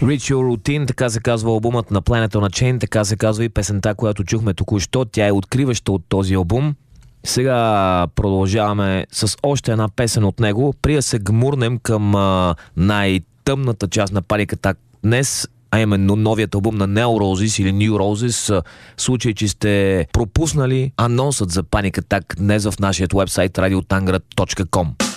Ritual Routine, така се казва албумът на Planet on a Chain, така се казва и песента, която чухме току-що. Тя е откриваща от този албум. Сега продължаваме с още една песен от него. При да се гмурнем към най-тъмната част на Panic Attack днес, а именно новият албум на Neo Roses или New Roses. В случай, че сте пропуснали анонсът за Panic Attack днес в нашия уебсайт radiotangrat.com.